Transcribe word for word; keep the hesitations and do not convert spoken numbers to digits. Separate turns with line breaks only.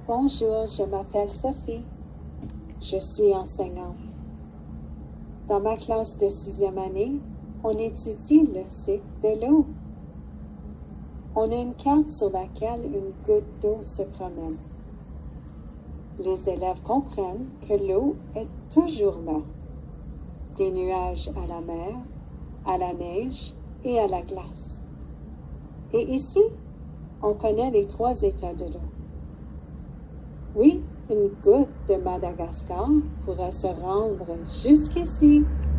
Bonjour, je m'appelle Sophie. Je suis enseignante. Dans ma classe de sixième année, on étudie le cycle de l'eau. On a une carte sur laquelle une goutte d'eau se promène. Les élèves comprennent que l'eau est toujours là. Des nuages à la mer, à la neige et à la glace. Et ici, on connaît les trois états de l'eau. Oui, une goutte de Madagascar pourrait se rendre jusqu'ici.